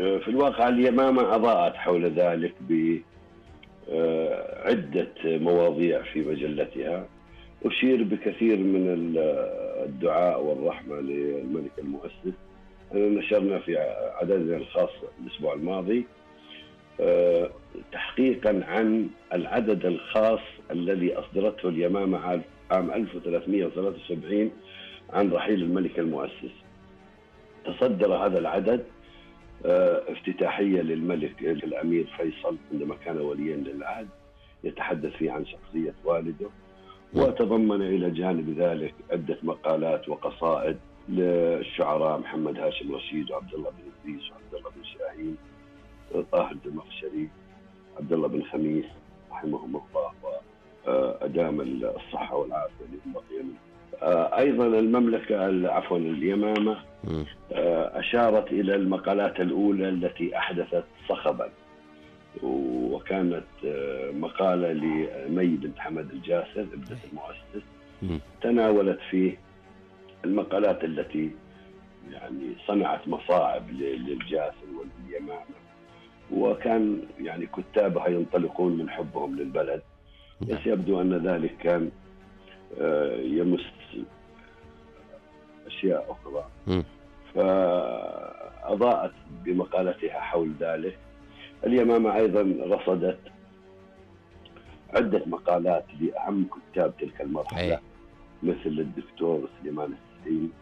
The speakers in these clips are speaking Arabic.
في الواقع اليمامة أضاءت حول ذلك بعدة مواضيع في مجلتها، أشير بكثير من الدعاء والرحمة للملك المؤسس. نشرنا في عددنا الخاص الأسبوع الماضي تحقيقا عن العدد الخاص الذي أصدرته اليمامة عام 1373 عن رحيل الملك المؤسس. تصدر هذا العدد افتتاحية للملك الأمير فيصل عندما كان وليا للعهد، يتحدث فيه عن شخصية والده، وتضمن إلى جانب ذلك عدة مقالات وقصائد للشعراء محمد هاشم رشيد وعبد الله بن إدريس وعبد الله بن شاهين، طاهر الدمخشري، عبد الله بن خميس رحمهم الله وأدام الصحة والعافية لهم بقي منه. أيضا المملكة اليمامة أشارت إلى المقالات الأولى التي أحدثت صخبا، وكانت مقالة لمي بنت حمد الجاسر ابنة المؤسس، تناولت فيه المقالات التي يعني صنعت مصاعب للجاسر واليمامة، وكان يعني كتابها ينطلقون من حبهم للبلد، بس يبدو أن ذلك كان يمس أشياء أخرى، فأضاءت بمقالتها حول ذلك. اليمامة أيضا رصدت عدة مقالات لأهم كتاب تلك المرحلة مثل الدكتور سليمان السليم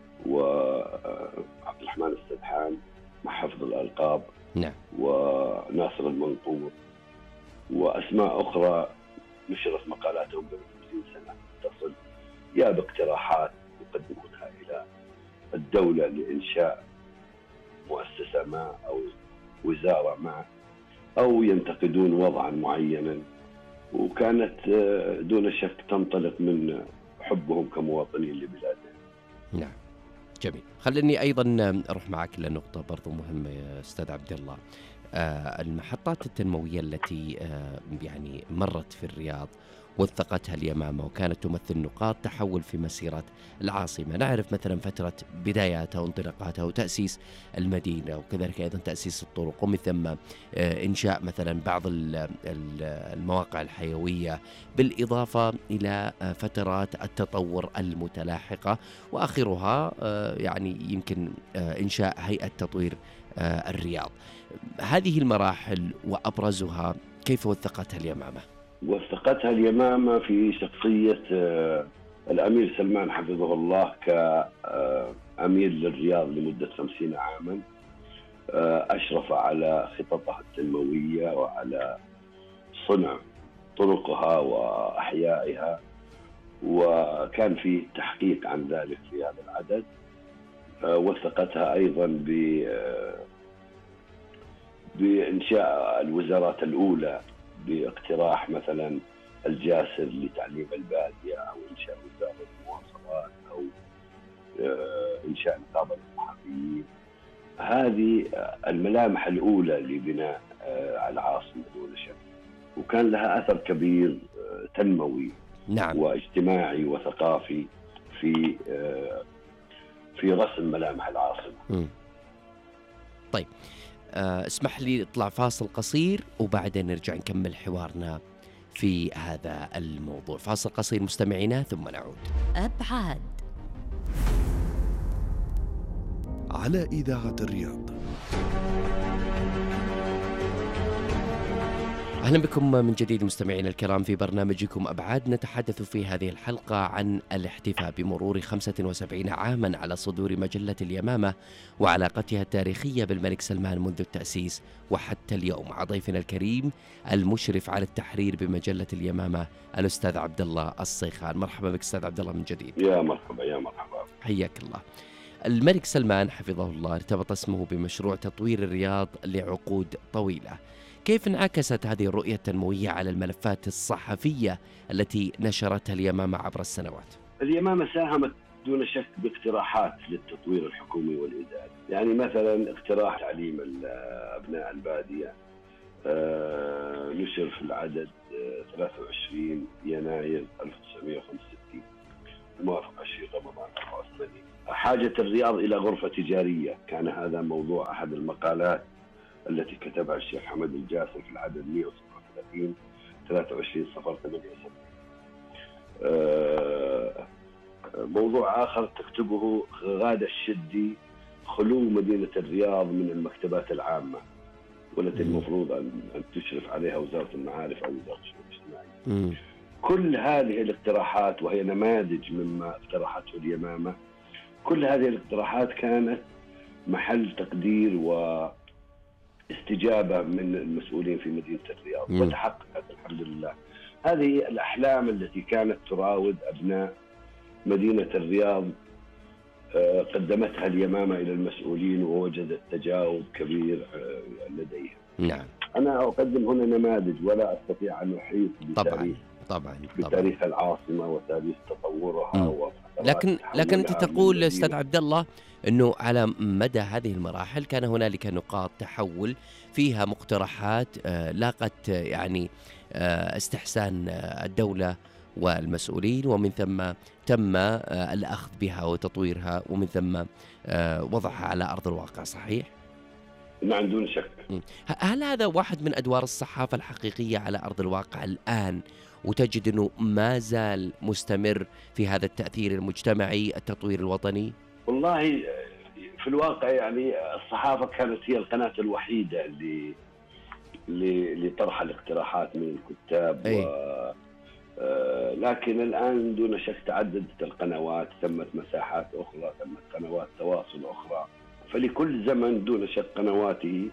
وعبد الرحمن السدحان مع حفظ الألقاب، وناصر المنقور وأسماء أخرى نشرت مقالاتهم قبل 50 سنة تصل، يا باقتراحات يقدمونها إلى الدولة لإنشاء مؤسسة ما أو وزارة ما، أو ينتقدون وضعا معينا، وكانت دون شك تنطلق من حبهم كمواطنين لبلادهم. نعم، جميل. خليني أيضا أروح معك لنقطة برضو مهمة يا أستاذ عبد الله. المحطات التنموية التي يعني مرت في الرياض وثقتها اليمامة وكانت تمثل نقاط تحول في مسيرة العاصمة. نعرف مثلا فترة بداياتها وانطلاقاتها وتأسيس المدينة، وكذلك أيضا تأسيس الطرق، ومن ثم إنشاء مثلا بعض المواقع الحيوية، بالإضافة إلى فترات التطور المتلاحقة، وآخرها يعني يمكن إنشاء هيئة تطوير الرياض. هذه المراحل وأبرزها كيف وثقتها اليمامة؟ وثقتها اليمامة في شخصية الأمير سلمان حفظه الله كأمير للرياض لمدة 50 عاما، أشرف على خططها التنموية وعلى صنع طرقها وأحيائها، وكان في تحقيق عن ذلك في هذا العدد. وثقتها أيضا بإنشاء الوزارات الأولى، باقتراح مثلا الجاسر لتعليم البادية، أو إنشاء وزارة المواصلات، أو إنشاء نقابة المحامين. هذه الملامح الأولى لبناء العاصمة دون شك، وكان لها أثر كبير تنموي واجتماعي وثقافي في رسم ملامح العاصمة. طيب، اسمح لي اطلع فاصل قصير وبعدين نرجع نكمل حوارنا في هذا الموضوع. فاصل قصير مستمعينا ثم نعود. أبعاد على إذاعة الرياض. أهلا بكم من جديد مستمعينا الكرام في برنامجكم أبعاد. نتحدث في هذه الحلقة عن الاحتفاء بمرور 75 عاما على صدور مجلة اليمامة وعلاقتها التاريخية بالملك سلمان منذ التأسيس وحتى اليوم، مع ضيفنا الكريم المشرف على التحرير بمجلة اليمامة الأستاذ عبد الله الصيخان. مرحبا بك أستاذ عبد الله من جديد. يا مرحبا يا مرحبا، حياك الله. الملك سلمان حفظه الله ارتبط اسمه بمشروع تطوير الرياض لعقود طويلة. كيف انعكست هذه الرؤية التنموية على الملفات الصحفية التي نشرتها اليمامة عبر السنوات؟ اليمامة ساهمت دون شك باقتراحات للتطوير الحكومي والإداري، يعني مثلا اقتراح تعليم أبناء البادية نشر في العدد 23 يناير 1965. الموافق 20 رمضان 84. حاجة الرياض إلى غرفة تجارية، كان هذا موضوع أحد المقالات التي كتبها الشيخ حمد الجاسر في العدد 137 23/78. موضوع آخر تكتبه غادة الشدي: خلو مدينة الرياض من المكتبات العامة والتي المفروض أن تشرف عليها وزارة المعارف أو وزارة الشؤون الاجتماعية. كل هذه الاقتراحات، وهي نماذج مما اقترحته اليمامة، كل هذه الاقتراحات كانت محل تقدير واستجابة من المسؤولين في مدينة الرياض وتحققت الحمد لله. هذه الأحلام التي كانت تراود أبناء مدينة الرياض قدمتها اليمامة إلى المسؤولين ووجدت تجاوب كبير لديها. نعم. أنا أقدم هنا نماذج ولا أستطيع أن أحيط بتاريخ العاصمة وتاريخ تطورها. لكن أنت تقول أستاذ عبد الله أنه على مدى هذه المراحل كان هنالك نقاط تحول فيها مقترحات لاقت يعني استحسان الدولة والمسؤولين، ومن ثم تم الأخذ بها وتطويرها، ومن ثم وضعها على أرض الواقع. صحيح؟ نعم دون شك. هل هذا واحد من أدوار الصحافة الحقيقية على أرض الواقع الآن، وتجد أنه ما زال مستمر في هذا التأثير المجتمعي التطوير الوطني؟ والله في الواقع يعني الصحافة كانت هي القناة الوحيدة لطرح الاقتراحات من الكتاب. لكن الآن دون شك تعددت القنوات، تمت مساحات أخرى، تمت قنوات تواصل أخرى، فلكل زمن دون شك قنواته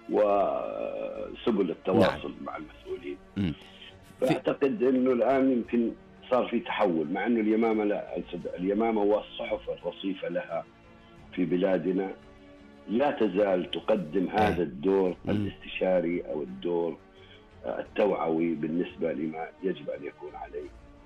وسبل التواصل مع المسؤولين. فأعتقد أنه الآن يمكن صار في تحول، مع أنه اليمامة اليمامة والصحف الرصيفة لها في بلادنا لا تزال تقدم هذا الدور الاستشاري أو الدور التوعوي بالنسبة لما يجب أن يكون عليه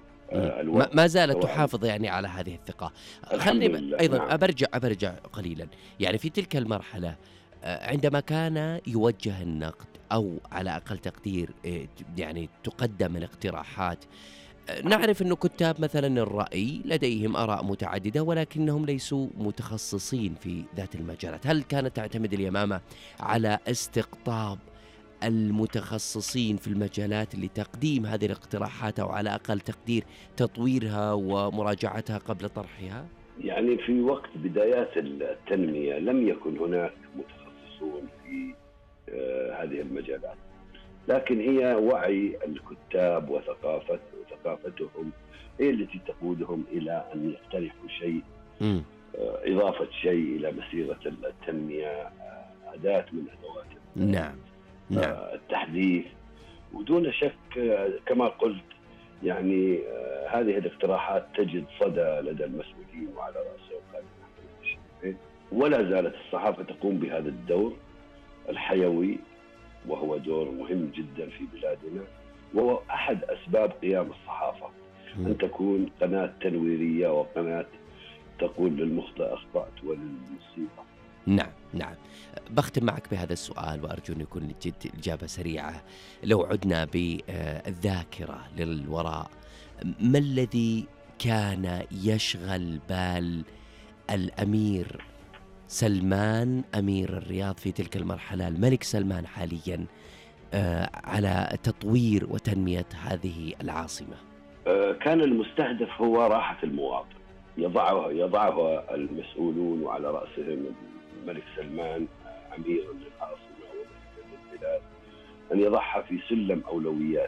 ما زالت تحافظ يعني على هذه الثقة. خلني أيضا أبرجع قليلا، يعني في تلك المرحلة عندما كان يوجه النقد أو على أقل تقدير يعني تقدم الاقتراحات، نعرف أن كتاب مثلا الرأي لديهم آراء متعددة ولكنهم ليسوا متخصصين في ذات المجالات. هل كانت تعتمد اليمامة على استقطاب المتخصصين في المجالات لتقديم هذه الاقتراحات، أو على أقل تقدير تطويرها ومراجعتها قبل طرحها؟ يعني في وقت بدايات التنمية لم يكن هناك متخصصون في هذه المجالات، لكن هي وعي الكتاب وثقافتهم هي التي تقودهم إلى أن يقترحوا شيء، إضافة شيء إلى مسيرة التنمية، أداة من أدوات التحديث. ودون شك كما قلت يعني هذه الاقتراحات تجد صدى لدى المسؤولين وعلى رأسهم خالد محمود الشريفين، ولا زالت الصحافة تقوم بهذا الدور الحيوي، وهو دور مهم جدا في بلادنا، وهو أحد أسباب قيام الصحافة أن تكون قناة تنويرية وقناة تقول للمخطئ أخطأت وللمصيبة. نعم. بختم معك بهذا السؤال وأرجو أن يكون الإجابة سريعة. لو عدنا بالذاكرة للوراء، ما الذي كان يشغل بال الأمير سلمان أمير الرياض في تلك المرحلة، الملك سلمان حاليا، على تطوير وتنمية هذه العاصمة؟ كان المستهدف هو راحة المواطن، يضعها المسؤولون وعلى رأسهم الملك سلمان أمير للعاصمة وملك للبلاد، أن يضعها في سلم أولويات،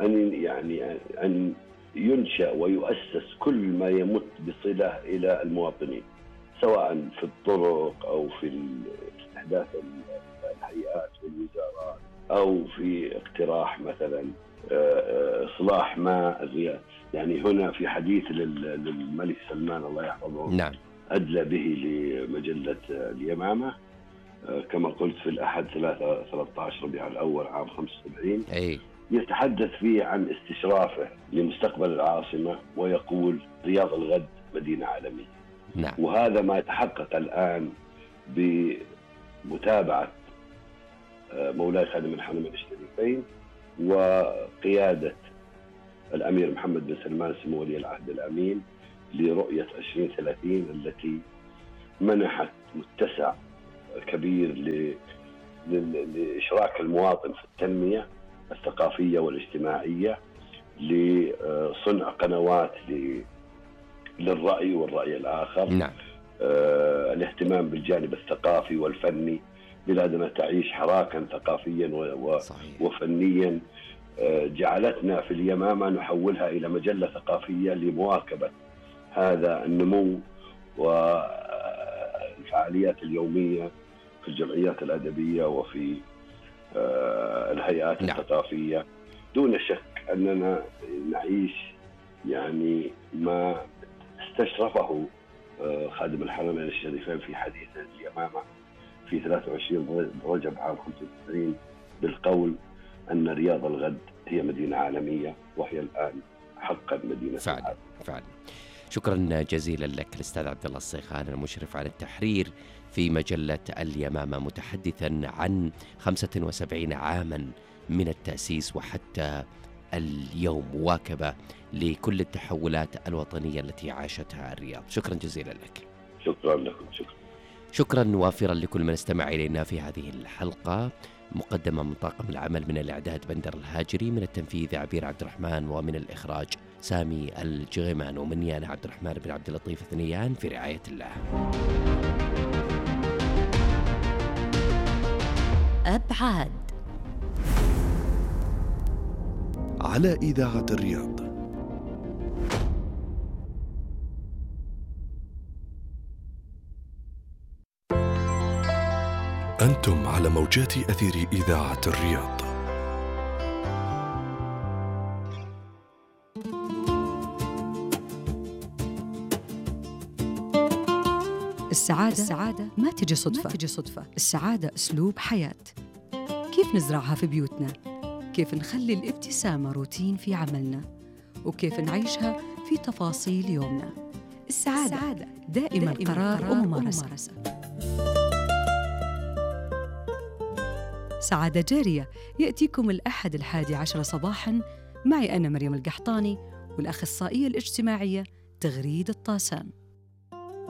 أن ينشأ ويؤسس كل ما يمت بصلة إلى المواطنين، سواء في الطرق أو في استحداث الهيئات والوزارات أو في اقتراح مثلا إصلاح ماء الرياض. يعني هنا في حديث للملك سلمان الله يحفظه أدلى به لمجلة اليمامة كما قلت في الأحد 13 ربيع الأول عام 75 يتحدث فيه عن استشرافه لمستقبل العاصمة ويقول رياض الغد مدينة عالمية. وهذا ما يتحقق الآن بمتابعة مولاي خادم الحرمين الشريفين وقيادة الأمير محمد بن سلمان سمو ولي العهد الأمين لرؤية 2030 التي منحت متسع كبير لإشراك المواطن في التنمية الثقافية والاجتماعية، لصنع قنوات للرأي والرأي الآخر. نعم. الاهتمام بالجانب الثقافي والفني. بلادنا تعيش حراكا ثقافيا وفنيا جعلتنا في اليمامة نحولها إلى مجلة ثقافية لمواكبة هذا النمو والفعاليات اليومية في الجمعيات الأدبية وفي الهيئات الثقافية. دون شك أننا نعيش يعني ما استشرفه خادم الحرمين الشريفين في حديثه اليمامة في 23 رجب عام 95 بالقول أن رياض الغد هي مدينة عالمية، وهي الآن حقا مدينة فعلا. فعلا. شكرا جزيلا لك الأستاذ عبد الله الصيخان المشرف على التحرير في مجلة اليمامة، متحدثا عن 75 عاما من التأسيس وحتى اليوم، مواكبة لكل التحولات الوطنية التي عاشتها الرياض. شكرا جزيلا لك. شكرا لكم. شكرا وافرا لكل من استمع إلينا في هذه الحلقة، مقدمة من طاقم العمل، من الإعداد بندر الهاجري، من التنفيذ عبير عبد الرحمن، ومن الإخراج سامي الجغيمان، ومني أنا عبد الرحمن بن عبد اللطيف ثنيان، في رعاية الله. أبعاد على إذاعة الرياض. أنتم على موجات أثير إذاعة الرياض. السعادة ما تجي صدفة. السعادة أسلوب حياة. كيف نزرعها في بيوتنا؟ كيف نخلي الابتسامة روتين في عملنا؟ وكيف نعيشها في تفاصيل يومنا؟ السعادة دائما قرار وممارسة. سعادة جارية يأتيكم الأحد 11 صباحاً معي أنا مريم القحطاني والأخصائية الاجتماعية تغريد الطاسان.